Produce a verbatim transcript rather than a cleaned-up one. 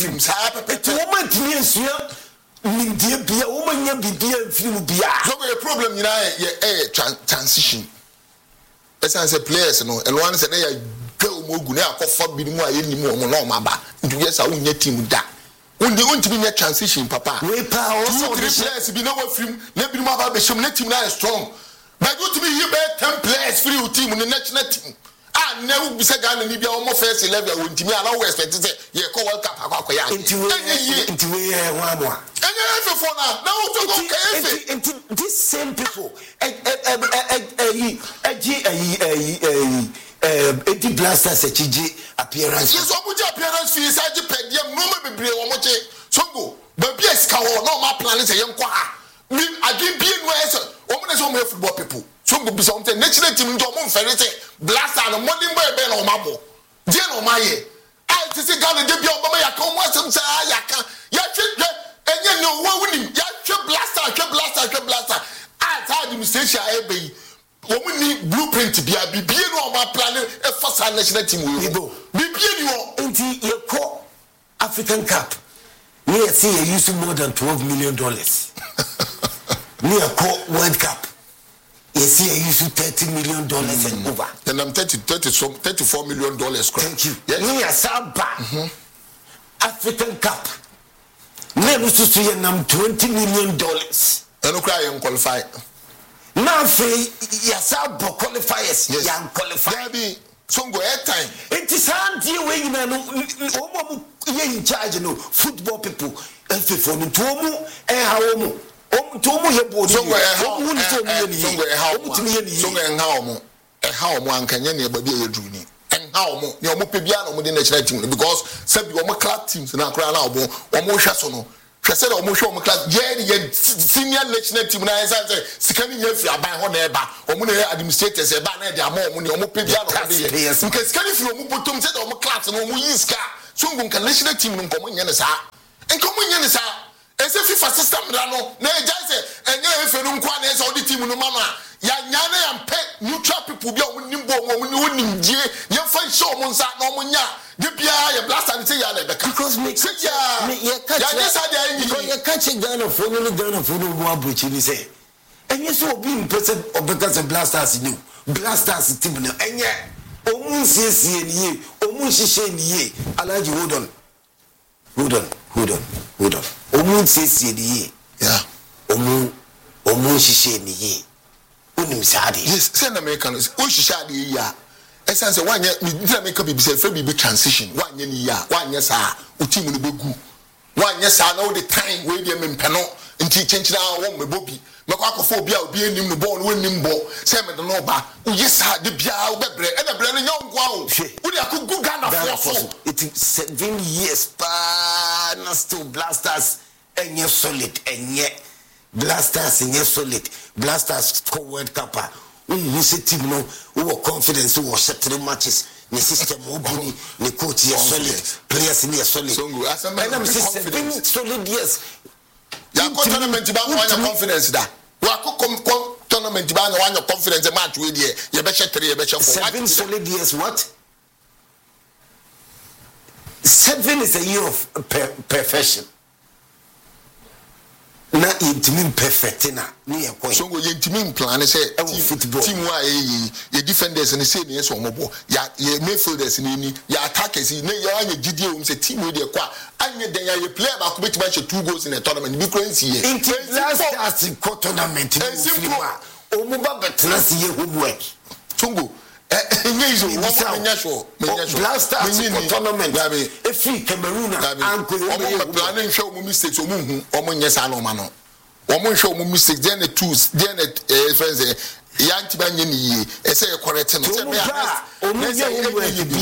film sa pepe to woman timi ensua mindie bia woman nya bibia film bia so the problem you know eh transition esan say players no and one say na ya go mogu na akofa bi mu aye ni mu o no ma ba ndu yesa wonya team da undi untimi nya transition papa we pa also the players bi na wa film na bi mu aba be shim na team na strong but go to be here be ten players free team the national team ah na wo bisa Ghana ni bia o mo first eleven wontimi ala wo expect say ye call World Cup akwa ya intiwe intiwe eh wa mo anya efe for na na wo to go efe inti these same people eh eh eh eh eh eh eh eh eti blasters echi appearance yes omuji appearance fi saji pediem no ma bebre wo mo che songo ba bia ska wo no ma plan say yem kwa mi agi bie no eso wo mo na so mo football people songo bi so mo national team ndo mo mfere say blaster no modern boy be no ma bo die no ma ye ai ti se Ghana de bia obama ya ka mo asem say ya ka ya twe enye no wo wuni ya twe blaster twe blaster twe blaster ah ta administration e be woman need blueprint bia bibie no ma plan e for sa national team we go bibie ni wo enti ye call African Cup we see you use more than twelve million dollars we call World Cup you see you use thirty million dollars and over and I'm thirty thirty some thirty-four million dollars. Thank you. Yes. We are samba African Cup we use to you nam twenty million dollars and no cry and qualify. Now say yasa bo qualifiers yes. Yan qualify be songo air time it is hard you way na no omo ye in charge no football people efe for no to omo eh ha omo omo to omo ye bo songo eh ha omo ni to omo ye ni songo eh ha omo timi ye ni songo eh ha omo eh ha omo ankanya na ba bi ye dru ni eh ha omo ni omo pe bia na omo de national team because sabi omo club teams na akra na omo omo hwa so no hwa se da omo hwa omo class ye ye senior national team na say say sikani ye fi aban ho na eba omo na administrators eba na de ama omo ni omo pe bia na omo de ye nke sikani fi omo bottom say da omo class na omo yi ska songo nka national team no nkomo nya ne sa nkomo nya ne sa ese FIFA system da no na e jai say enye efe no nkwa na ese odi team no ma no ya nya na ya mpe neutral people bia omo nimbo omo ni onimdie ye fa show omo nsa na omo nya de bia ya blaster ni say ya na beka because me ya me ye catch ya this ade ayi because ye catch Ghana for no Ghana for no mo abrochi ni say enye so obi mpese obeka say blasters ni blasters team na enye omu nsiesie ni ye omu hihye ni ye alaji hold on hold on hold on hold on omu nsiesie ni ye yeah omu omu hihye ni ye onim saade yes send American o hihye ade ya essence wanye me America be say free be transition wanye ni ya wanye sa o team no begu wanye sa na o the time we dey mempeno nti chenchira wo mebobi mekwa akofo obi a obi enim no ball no enim ball say me no ba o yesa de bia o bebre e na bre no nyongwa o wo dey akugu Ghana for so it is seven years pa na still blasters enye solid enye blasters enye solid blasters score World Cup we see team no who confidence who was three matches the system obuni the coach is solid players in solid so and I'm seven solid years ya ko tournament ba no confidence da wa ko tournament ba no wa confidence match we dey ye be three ye be four seven solid years what seven is a year of per perfection na intimi perfect na ne yakoi so go intimi plan say football team wa ye ye defenders ni say ne so omobo ya ye midfielders ni ni ya attackers ni ya anya gidie o say team we dey kwa anya den ya ye player ba ko betima she two goals in a tournament bi currency ye in last last tournament ni simple o mu ba betna si ye homework tungo enye izo wo menya sho menya sho blasters tournament e free Cameroon anko o mo plan nhwe o mo mistakes o mo hu o mo nyesa na o ma no o mo nhwe o mo mistakes then the tools then the friends ya ntiba nye ni ye e say correct no say me o mo nye